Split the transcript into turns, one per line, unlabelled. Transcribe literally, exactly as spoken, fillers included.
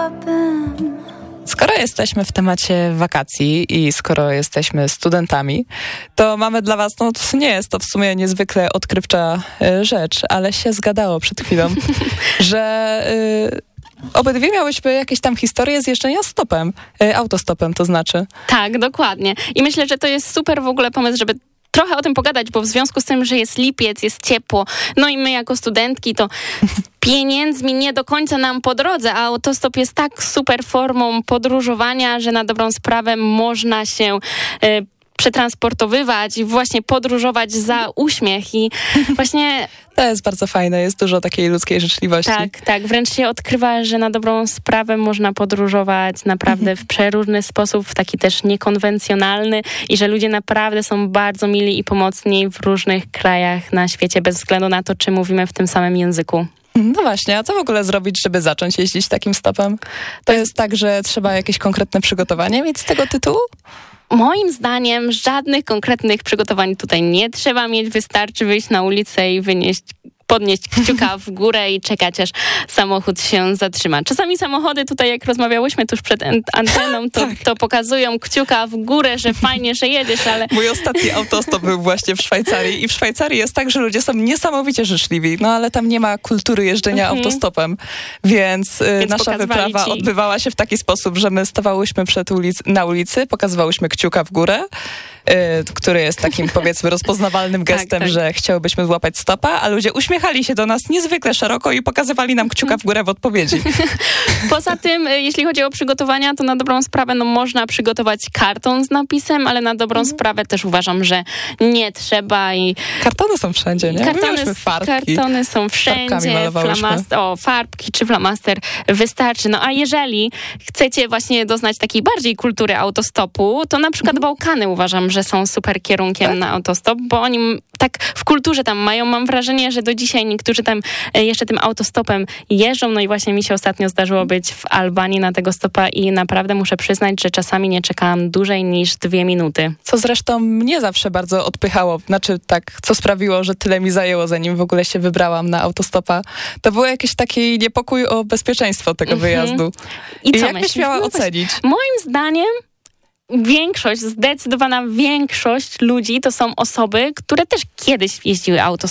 Skoro jesteśmy w temacie wakacji i skoro jesteśmy studentami, to mamy dla was, no nie jest to w sumie niezwykle odkrywcza y, rzecz, ale się zgadało przed chwilą, że y, obydwie miałyśmy jakieś tam historie z jeżdżenia stopem, y, autostopem to znaczy.
Tak, dokładnie. I myślę, że to jest super w ogóle pomysł, żeby trochę o tym pogadać, bo w związku z tym, że jest lipiec, jest ciepło, no i my jako studentki to pieniędzmi nie do końca nam po drodze, a autostop jest tak super formą podróżowania, że na dobrą sprawę można się y, przetransportowywać i właśnie podróżować za uśmiech i właśnie...
To jest bardzo fajne, jest dużo takiej ludzkiej życzliwości.
Tak, tak, wręcz się odkrywa, że na dobrą sprawę można podróżować naprawdę w przeróżny sposób, w taki też niekonwencjonalny i że ludzie naprawdę są bardzo mili i pomocni w różnych krajach na świecie, bez względu na to, czy mówimy w tym samym języku.
No właśnie, a co w ogóle zrobić, żeby zacząć jeździć takim stopem? To jest tak, że trzeba jakieś konkretne przygotowanie mieć z tego tytułu?
Moim zdaniem żadnych konkretnych przygotowań tutaj nie trzeba mieć. Wystarczy wyjść na ulicę i wynieść, podnieść kciuka w górę i czekać, aż samochód się zatrzyma. Czasami samochody tutaj, jak rozmawiałyśmy tuż przed anteną, to,
tak.
to pokazują kciuka w górę, że fajnie, że jedziesz, ale...
Mój ostatni autostop był właśnie w Szwajcarii i w Szwajcarii jest tak, że ludzie są niesamowicie życzliwi, no ale tam nie ma kultury jeżdżenia mhm. autostopem, więc, więc nasza wyprawa ci... odbywała się w taki sposób, że my stawałyśmy przed ulic- na ulicy, pokazywałyśmy kciuka w górę, y, który jest takim powiedzmy rozpoznawalnym gestem, tak, tak. że chciałybyśmy złapać stopa, a ludzie uśmiechali się do nas niezwykle szeroko i pokazywali nam kciuka w górę w odpowiedzi.
Poza tym, jeśli chodzi o przygotowania, to na dobrą sprawę no, można przygotować karton z napisem, ale na dobrą mhm. sprawę też uważam, że nie trzeba. I
kartony są wszędzie, nie?
Kartony, farbki, kartony są wszędzie, flamast- o, farbki czy flamaster wystarczy. No a jeżeli chcecie właśnie doznać takiej bardziej kultury autostopu, to na przykład mhm. Bałkany uważam, że są super kierunkiem tak? na autostop, bo oni tak w kulturze tam mają, mam wrażenie, że do dzisiaj niektórzy tam jeszcze tym autostopem jeżdżą, no i właśnie mi się ostatnio zdarzyło być w Albanii na tego stopa i naprawdę muszę przyznać, że czasami nie czekałam dłużej niż dwie minuty.
Co zresztą mnie zawsze bardzo odpychało, znaczy tak, co sprawiło, że tyle mi zajęło, zanim w ogóle się wybrałam na autostopa, to był jakiś taki niepokój o bezpieczeństwo tego wyjazdu.
Mm-hmm. I,
I
co
jak
myślisz?
byś miała
no
ocenić?
Moim zdaniem większość, zdecydowana większość ludzi to są osoby, które też kiedyś jeździły autostopem.